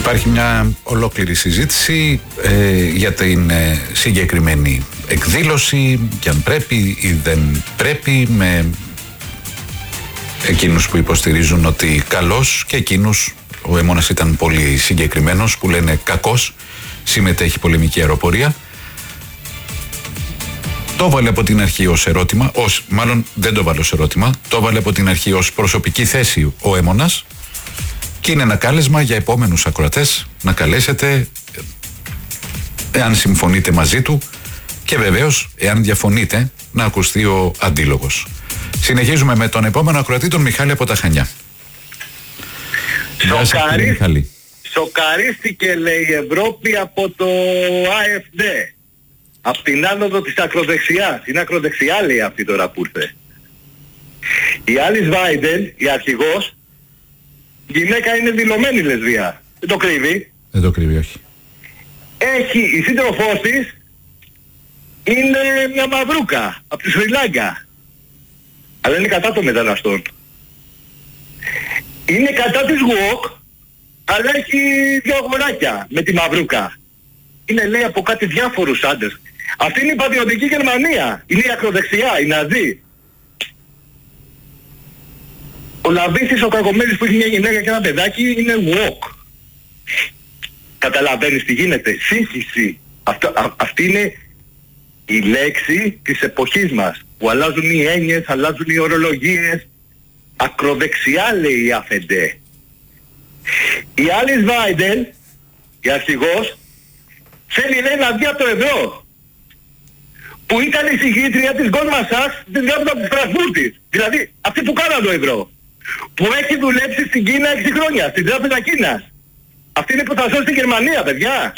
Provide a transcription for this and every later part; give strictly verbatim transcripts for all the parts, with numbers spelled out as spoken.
Υπάρχει μια ολόκληρη συζήτηση ε, για την ε, συγκεκριμένη εκδήλωση και αν πρέπει ή δεν πρέπει, με εκείνους που υποστηρίζουν ότι καλός και εκείνους, ο Αίμονας ήταν πολύ συγκεκριμένος, που λένε κακός, συμμετέχει πολεμική αεροπορία. Το έβαλε από την αρχή ως ερώτημα, ως, μάλλον δεν το βάλε ως ερώτημα, το έβαλε από την αρχή ως προσωπική θέση ο Αίμονας και είναι ένα κάλεσμα για επόμενους ακροατές να καλέσετε εάν συμφωνείτε μαζί του και βεβαίως εάν διαφωνείτε να ακουστεί ο αντίλογος. Συνεχίζουμε με τον επόμενο ακροατή, τον Μιχάλη από τα Χανιά. Σοκαρί... Σοκαρίστηκε, λέει, η Ευρώπη από το Α Εφ Ντι. Από την άνοδο της ακροδεξιάς. Είναι ακροδεξιά, λέει, αυτή τώρα που ήρθε. Η Άλις Βάιντεν, η αρχηγός, γυναίκα, είναι δηλωμένη λεσβία. Δεν το κρύβει. Δεν το κρύβει, όχι. Έχει, η σύντροφός της είναι μια μαυρούκα από τη Σρι Λάγκα. Αλλά είναι κατά των μεταναστών. Είναι κατά της γουόκ, αλλά έχει δύο αγοράκια με τη μαυρούκα. Είναι, λέει, από κάτι διάφορους άντρες. Αυτή είναι η πατριωτική Γερμανία. Είναι η ακροδεξιά, η Ναζί. Ο Λαβίθης, ο κακομοίρης που έχει μια γυναίκα και ένα παιδάκι, είναι walk. Καταλαβαίνεις τι γίνεται. Σύγχυση. Αυτό, α, αυτή είναι η λέξη της εποχής μας. Που αλλάζουν οι έννοιες, αλλάζουν οι ορολογίες. Ακροδεξιά, λέει η Α Εφ Ντι. Η Άλις Βάιντεν, η αρχηγός, θέλει, λέει, να βγει από το ευρώ. Που ήταν η συγγήτρια της Goldman Sachs της διάπτωτα της Φραγκφούρτης. Δηλαδή αυτή που κάνανε το ευρώ. Που έχει δουλέψει στην Κίνα έξι χρόνια, στην τράπεζα Κίνας. Αυτή είναι που θα σώσει τη Γερμανία, παιδιά.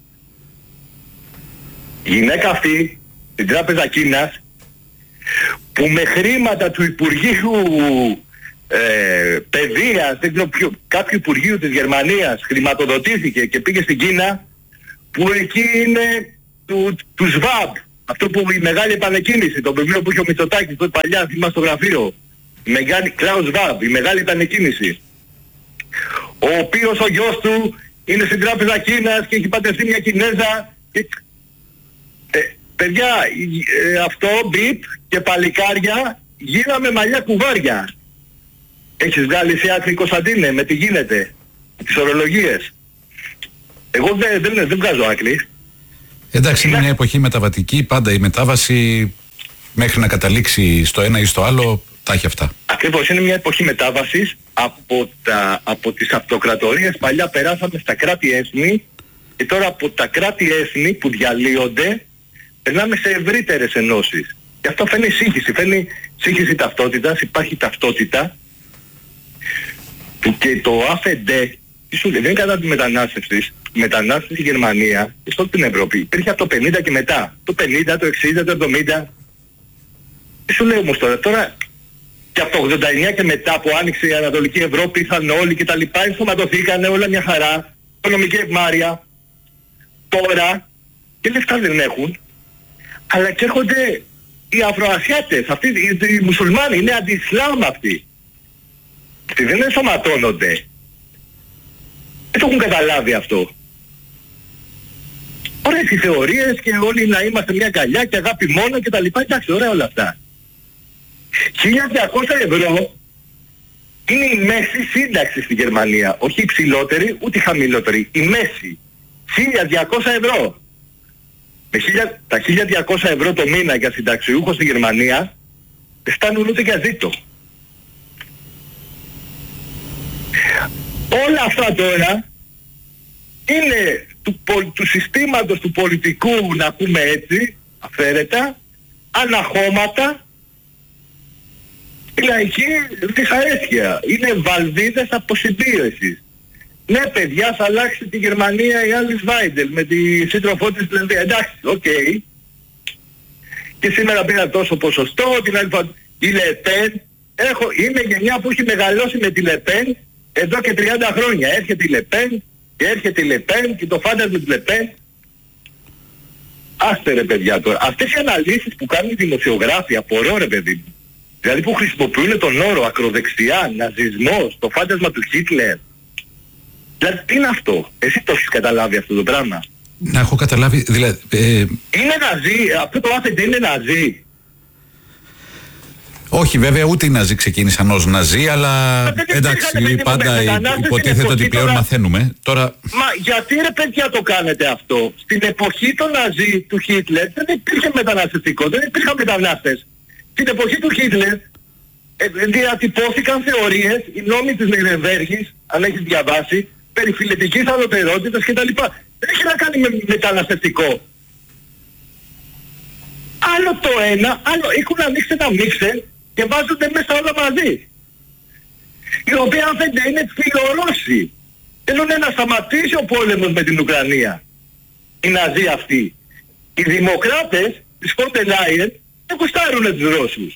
Η γυναίκα αυτή, στην τράπεζα Κίνας, που με χρήματα του Υπουργείου ε, Παιδείας, δεν ξέρω ποιο, κάποιου Υπουργείου της Γερμανίας, χρηματοδοτήθηκε και πήγε στην Κίνα, που εκεί είναι του, του ΣΒΑΜ, αυτό που η μεγάλη επανεκκίνηση, το βιβλίο που είχε ο Μητσοτάκης τότε παλιά, θυμάσαι στο γραφείο, η μεγάλη Κλάους ΣΒΑΜ, η μεγάλη επανεκκίνηση, ο οποίος ο γιος του είναι στην τράπεζα Κίνας και έχει παντρευτεί μια Κινέζα και... ε, παιδιά, ε, αυτό, μπιπ και παλικάρια, γίναμε μαλλιά κουβάρια. Έχεις βγάλει σε άκρη, Κωνσταντίνε, με τι γίνεται, τις ορολογίες. Εγώ δεν, δεν, δεν βγάζω άκρη. Εντάξει, είναι μια εποχή μεταβατική, πάντα η μετάβαση μέχρι να καταλήξει στο ένα ή στο άλλο, τα έχει αυτά. Ακριβώς, είναι μια εποχή μετάβασης από, τα, από τις αυτοκρατορίες. Παλιά περάσαμε στα κράτη-έθνη και τώρα από τα κράτη-έθνη που διαλύονται περνάμε σε ευρύτερες ενώσεις. Και αυτό φαίνει σύγχυση, φαίνει σύγχυση ταυτότητας, υπάρχει ταυτότητα που και το Α Εφ Ντι δεν είναι κατά τη μετανάστευση. Η μετανάστευση στη Γερμανία και σε όλη την Ευρώπη υπήρχε από το πενήντα και μετά. Το πενήντα, το εξήντα, το εβδομήντα. Τι σου λέω όμως τώρα, τώρα και από το ογδόντα εννιά και μετά που άνοιξε η Ανατολική Ευρώπη, ήρθαν όλοι και τα λοιπά, ενσωματωθήκανε όλα μια χαρά, οικονομική ευμάρεια. Τώρα και λεφτά δεν έχουν, αλλά και έρχονται οι Αφροασιάτες, αυτοί οι, οι μουσουλμάνοι, είναι αντι-Ισλάμ αυτοί. Αυτοί δεν ενσωματώνονται. Δεν το έχουν καταλάβει αυτό. Ωραίες οι θεωρίες και όλοι να είμαστε μια αγκαλιά και αγάπη μόνο και τα λοιπά. Εντάξει, ωραία όλα αυτά. χίλια διακόσια ευρώ είναι η μέση σύνταξη στη Γερμανία. Όχι η υψηλότερη, ούτε η χαμηλότερη. Η μέση. χίλια διακόσια ευρώ. Με χίλια, τα χίλια διακόσια ευρώ το μήνα για συνταξιούχο στη Γερμανία δεν φτάνουν ούτε για ζήτο. Όλα αυτά τώρα είναι του, του συστήματος του πολιτικού, να πούμε έτσι, αφαίρετα, αναχώματα, η λαϊκή δυσαρέσκεια. Είναι βαλβίδες αποσυμπίεσης. Ναι, παιδιά, θα αλλάξει τη Γερμανία η Άλις Βάιντεν με τη σύντροφό της Λενδία. Εντάξει, οκ. Okay. Και σήμερα πήρα τόσο ποσοστό, την άλλη φορά η Λεπέν. Έχω, είμαι γενιά που έχει μεγαλώσει με τη Λεπέν εδώ και τριάντα χρόνια. Έρχεται η Λεπέν και έρχεται η Λεπέν και το φάντασμα της Λεπέν. Άστε ρε παιδιά τώρα. Αυτές οι αναλύσεις που κάνουν οι δημοσιογράφοι, απορώ ρε παιδί. Δηλαδή που χρησιμοποιούν τον όρο ακροδεξιά, ναζισμός, το φάντασμα του Χίτλερ. Δηλαδή τι είναι αυτό? Εσύ το έχεις καταλάβει αυτό το πράγμα? Να έχω καταλάβει, δηλαδή... Ε... Είναι ναζί, αυτό το άφεντε είναι ναζί. Όχι βέβαια, ούτε οι Ναζί ξεκίνησαν ως Ναζί, αλλά εντάξει, πάντα υποτίθεται ότι πλέον μαθαίνουμε. Τώρα... Μα γιατί ρε παιδιά το κάνετε αυτό? Στην εποχή των Ναζί του Χίτλερ δεν υπήρχε μεταναστευτικό, δεν υπήρχαν μετανάστες. Στην εποχή του Χίτλερ ε, διατυπώθηκαν θεωρίες, οι νόμοι της Νιρεμβέργης, αν έχεις διαβάσει, περί φιλετικής ανωτερότητας κτλ. Δεν έχει να κάνει με μεταναστευτικό. Άλλο το ένα, άλλο έχουν ανοίξει ένα μίξερ και βάζονται μέσα όλα μαζί. Οι οποίοι αν δεν είναι φιλορώσοι. Θέλουν να σταματήσει ο πόλεμος με την Ουκρανία. Οι Ναζί αυτοί. Οι δημοκράτες της Φόντερ Λάιεν δεν κουστάρουνε τους Ρώσους.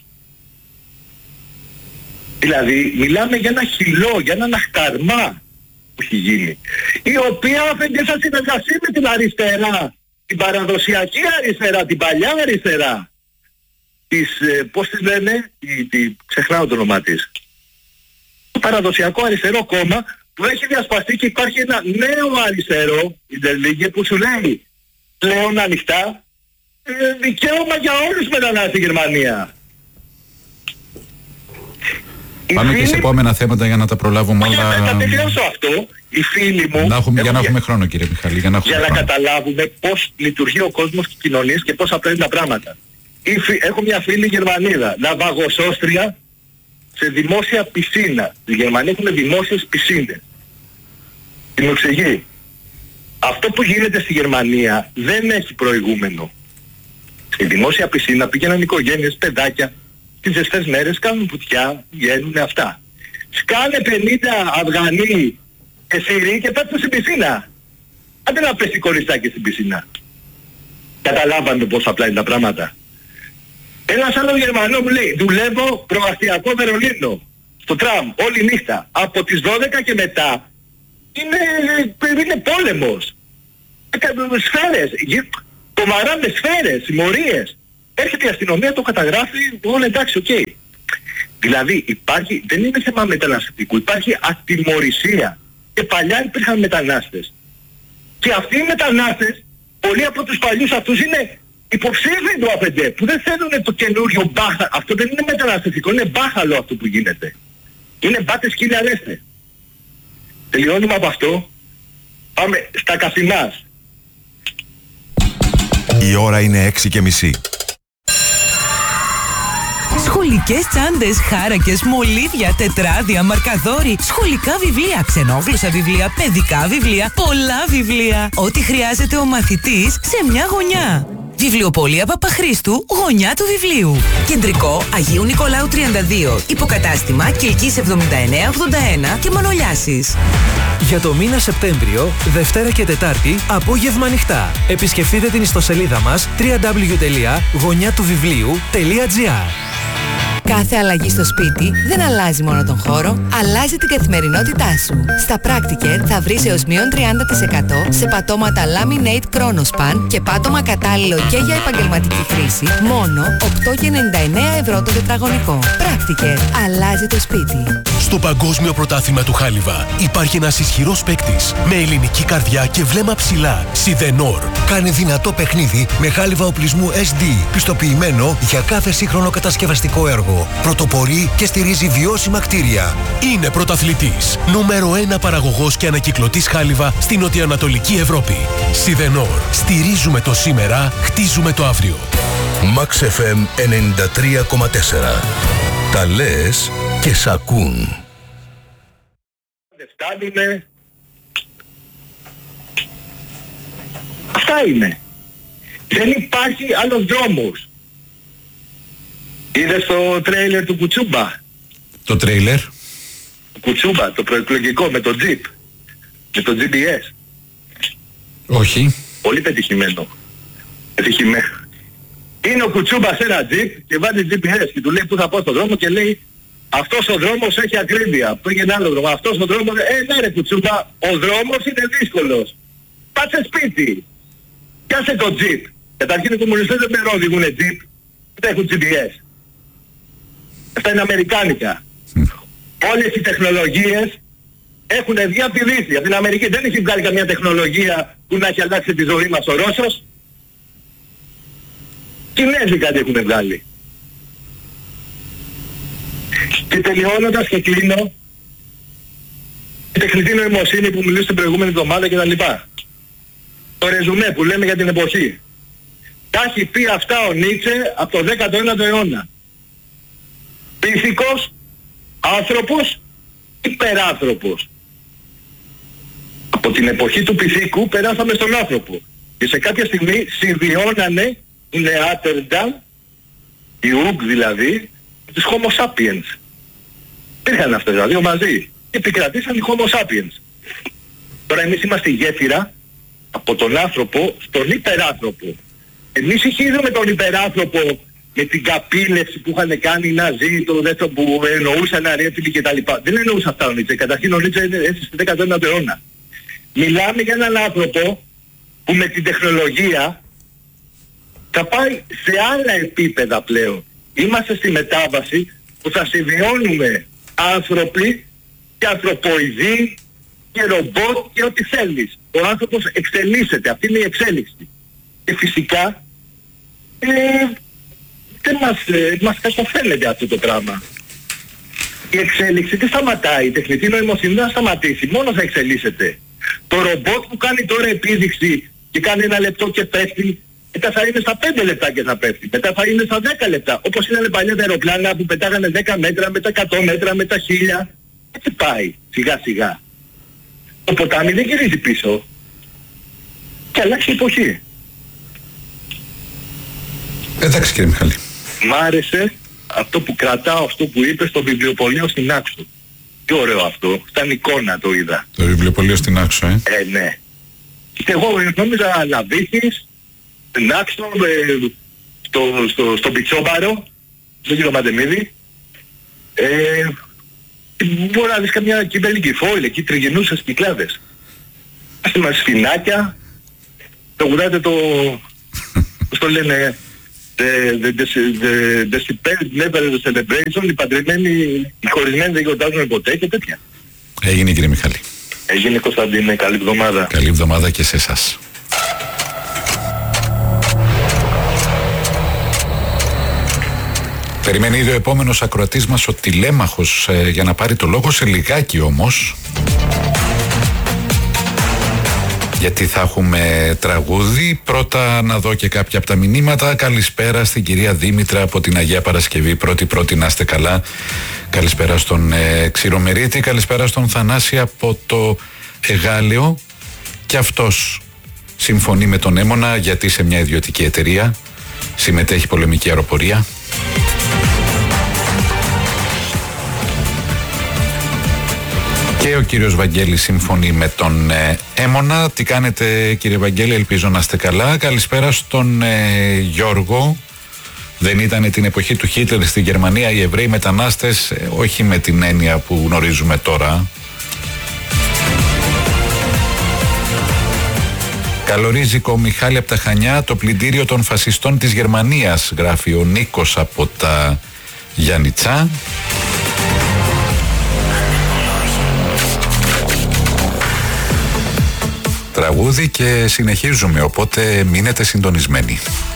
Δηλαδή μιλάμε για ένα χυλό, για έναν αχταρμά που έχει γίνει. Η οποία αφεντέ θα συνεργαστεί με την αριστερά. Την παραδοσιακή αριστερά, την παλιά αριστερά. Της, ε, πώς τις λένε, τη, τη, ξεχνάω το όνομά της. Το παραδοσιακό αριστερό κόμμα που έχει διασπαστεί και υπάρχει ένα νέο αριστερό, η Ντερλίγκε, που σου λέει πλέον ανοιχτά ε, δικαίωμα για όλους τους μετανάστες στη Γερμανία. Πάμε φίλοι... και σε επόμενα θέματα για να τα προλάβουμε όλα. Για να τελειώσω αυτό, οι φίλοι μου... Να έχουμε, για να έχουμε χρόνο κύριε Μιχάλη. Για να, για να καταλάβουμε πώς λειτουργεί ο κόσμος και οι κοινωνίες και πώς απλά είναι τα πράγματα. Έχω μια φίλη Γερμανίδα, ναυαγοσώστρια σε δημόσια πισίνα. Οι Γερμανοί έχουν δημόσιες πισίνες. Τι μου εξηγεί? Αυτό που γίνεται στη Γερμανία δεν έχει προηγούμενο. Στη δημόσια πισίνα πήγαιναν οικογένειες, παιδάκια, τις ζεστές μέρες κάνουν βουτιά, βγαίνουν αυτά. Σκάνε πενήντα Αφγανοί και Σύριοι και πέφτουν στην πισίνα. Άντε να πέσει κοριστάκι στην πισίνα. Καταλάβανε πώς απλά είναι τα πράγματα. Ένας άλλος Γερμανός μου λέει, δουλεύω προαστιακό Βερολίνο, στο τραμ, όλη νύχτα. Από τις δώδεκα και μετά είναι, είναι πόλεμος. Σφαίρες, κομαρά με σφαίρες, συμμορίες. Έρχεται η αστυνομία, το καταγράφει, όλα εντάξει, οκ. Okay. Δηλαδή υπάρχει, δεν είναι θέμα μεταναστευτικού, υπάρχει ατιμωρησία. Και παλιά υπήρχαν μετανάστες. Και αυτοί οι μετανάστες, πολλοί από τους παλιούς αυτούς είναι υποψήφιοι του ΑΠΕΝΤΕ, που δεν θέλουν το καινούριο μπάχαλο. Αυτό δεν είναι μεταναστευτικό, είναι μπάχαλο αυτό που γίνεται. Είναι μπάτες κύριε Αλέστε. Τελειώνουμε από αυτό, πάμε στα Κασιμάς. Η ώρα είναι έξι και μισή. Σχολικές τσάντες, χάρακες, μολύβια, τετράδια, μαρκαδόροι, σχολικά βιβλία, ξενόγλωσσα βιβλία, παιδικά βιβλία, πολλά βιβλία. Ό,τι χρειάζεται ο μαθητής σε μια γωνιά. Βιβλιοπωλεία Παπαχρήστου, γωνιά του βιβλίου. Κεντρικό Αγίου Νικολάου τριάντα δύο. Υποκατάστημα Κιλκής εβδομήντα εννέα ογδόντα ένα και Μανολιάσης. Για το μήνα Σεπτέμβριο, Δευτέρα και Τετάρτη, απόγευμα ανοιχτά. Επισκεφτείτε την ιστοσελίδα μας double-u double-u double-u τελεία γωνιά του βιβλίου τελεία τζι άρ. Κάθε αλλαγή στο σπίτι δεν αλλάζει μόνο τον χώρο, αλλάζει την καθημερινότητά σου. Στα Practiker θα βρεις έως μείον τριάντα τοις εκατό σε πατώματα Laminate Chronospan και πάτωμα κατάλληλο και για επαγγελματική χρήση, μόνο οκτώ και ενενήντα εννέα ευρώ το τετραγωνικό. Practiker, αλλάζει το σπίτι. Στο Παγκόσμιο Πρωτάθλημα του Χάλιβα υπάρχει ένας ισχυρός παίκτης με ελληνική καρδιά και βλέμμα ψηλά. Σιδενόρ. Κάνε δυνατό παιχνίδι με χάλιβα οπλισμού ες ντι, πιστοποιημένο για κάθε σύγχρονο κατασκευαστικό έργο. Πρωτοπορεί και στηρίζει βιώσιμα κτίρια. Είναι πρωταθλητής. Νούμερο ένα παραγωγός και ανακυκλωτής χάλιβα στην νοτιοανατολική Ευρώπη. Σιδενόρ. Στηρίζουμε το σήμερα, χτίζουμε το αύριο. Max εφ εμ ενενήντα τρία κόμμα τέσσερα. Τα λες και σ' ακούν. Δεν φτάνουνε. Αυτά είναι. Δεν υπάρχει άλλος δρόμος. Είδες το τρέιλερ του Κουτσούμπα? Το τρέιλερ? Κουτσούμπα, το προεκλογικό με το Jeep. Με το τζι πι ες. Όχι. Πολύ πετυχημένο. Πετυχημένο. Είναι ο Κουτσούμπα σε ένα Jeep και βάζει τζι πι ες και του λέει που θα πάω στον δρόμο και λέει αυτός ο δρόμος έχει ακρίβεια. Πήγαινε άλλο δρόμο. Αυτός ο δρόμος... Ε, ναι ρε Κουτσούμπα, ο δρόμος είναι δύσκολος. Πάτσε σπίτι. Πιάσε το Jeep. Καταρχήν οι κομμουνιστές δεν με οδηγούν Jeep. Δεν έχουν τζι πι ες. Αυτά είναι αμερικάνικα. Mm. Όλες οι τεχνολογίες έχουν βγει από τη Δύση. Από την Αμερική δεν έχει βγάλει καμία τεχνολογία που να έχει αλλάξει τη ζωή μας ο Ρώσος. Κινέζοι κάτι έχουν βγάλει. Και τελειώνοντας και κλείνω, η τεχνητή νοημοσύνη που μιλούσε την προηγούμενη εβδομάδα κτλ. Το ρεζουμέ που λέμε για την εποχή. Τα έχει πει αυτά ο Νίτσε από το δέκατο ένατο αιώνα. Πυθικός, άνθρωπος, υπεράνθρωπος. Από την εποχή του πυθίκου περάσαμε στον άνθρωπο. Και σε κάποια στιγμή συμβιώνανε οι Νεάτερνταν, οι Ουγγ δηλαδή, τους Homo sapiens. Ήρθαν αυτές τα δύο μαζί και επικρατήσαν οι Homo sapiens. Τώρα εμείς είμαστε η γέφυρα από τον άνθρωπο στον υπεράνθρωπο. Εμείς είχαμε τον υπεράνθρωπο με την καπήλευση που είχαν κάνει οι Ναζί, το δεύτερο που εννοούσαν αρέθιλοι κτλ. Δεν εννοούσε αυτά ο Νίτσε. Καταρχήν ο Νίτσε έζησε στο δέκατο ένατο αιώνα. Μιλάμε για έναν άνθρωπο που με την τεχνολογία θα πάει σε άλλα επίπεδα πλέον. Είμαστε στη μετάβαση που θα συμβιώνουμε άνθρωποι και ανθρωποειδή και ρομπότ και ό,τι θέλεις. Ο άνθρωπος εξελίσσεται. Αυτή είναι η εξέλιξη. Και φυσικά ε, δεν μας, ε, μας καταφέρνεται αυτό το πράγμα. Η εξέλιξη τι σταματάει. Η τεχνητή νοημοσύνη δεν θα σταματήσει. Μόνο θα εξελίσσεται. Το ρομπότ που κάνει τώρα επίδειξη και κάνει ένα λεπτό και πέφτει, μετά θα είναι στα πέντε λεπτά και θα πέφτει. Μετά θα είναι στα δέκα λεπτά. Όπως ήταν παλιά τα αεροπλάνα που πετάγανε δέκα μέτρα, μετά εκατό μέτρα, μετά χίλια. Έτσι πάει σιγά σιγά. Το ποτάμι δεν γυρίζει πίσω. Και αλλάξει η εποχή. Εντάξει κύριε Μιχάλη. Μ' άρεσε αυτό που κρατάω, αυτό που είπε στο βιβλιοπωλείο στην Άξο. Τι ωραίο αυτό. Σαν εικόνα το είδα. Το βιβλιοπωλείο στην Άξο, ε. Ε, ναι. Και εγώ νόμιζα Λαβίθης, στην Άξο, ε, στο, στο, στο Πιτσόμπαρο, στον κύριο Μαντεμίδη. Ε, μπορεί να δεις καμιά κυβερνική φόιλ, εκεί τριγινούσες κυκλάδες. Άστε μας σφινάκια, το γουράτε το, πώς το λένε, the, the, the, the, the never celebration, οι παντρεμένοι, οι χωρισμένοι δεν γιορτάζουν ποτέ και τέτοια. Έγινε κύριε Μιχάλη. Έγινε Κωνσταντίνε, καλή εβδομάδα. Καλή εβδομάδα και σε εσάς. Περιμένει ήδη ο επόμενος ακροατής μας ο τηλέμαχος ε, για να πάρει το λόγο σε λιγάκι όμως. Γιατί θα έχουμε τραγούδι. Πρώτα να δω και κάποια από τα μηνύματα. Καλησπέρα στην κυρία Δήμητρα από την Αγία Παρασκευή. Πρώτη-πρώτη να είστε καλά. Καλησπέρα στον ε, Ξηρομερίτη. Καλησπέρα στον Θανάση από το Εγάλεο. Και αυτός συμφωνεί με τον Έμονα γιατί σε μια ιδιωτική εταιρεία συμμετέχει πολεμική αεροπορία. Και ο κύριος Βαγγέλης συμφωνεί με τον ε, Έμονα. Τι κάνετε κύριε Βαγγέλη, ελπίζω να είστε καλά. Καλησπέρα στον ε, Γιώργο. Δεν ήταν την εποχή του Χίτλερ στη Γερμανία οι Εβραίοι μετανάστες, ε, όχι με την έννοια που γνωρίζουμε τώρα. Καλορίζικο Μιχάλη από τα Χανιά, το πλυντήριο των φασιστών της Γερμανίας, γράφει ο Νίκος από τα Γιάννητσά. Τραγούδι και συνεχίζουμε, οπότε μείνετε συντονισμένοι.